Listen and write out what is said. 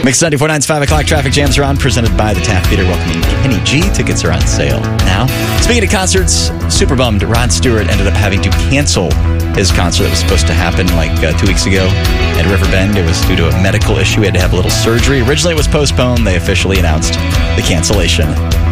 Mix 94.9's 5 o'clock traffic jams are on, presented by the Taft Theater, welcoming Kenny G. Tickets are on sale now. Speaking of concerts, super bummed. Rod Stewart ended up having to cancel his concert that was supposed to happen 2 weeks ago at Riverbend. It was due to a medical issue. He had to have a little surgery. Originally, it was postponed. They officially announced the cancellation.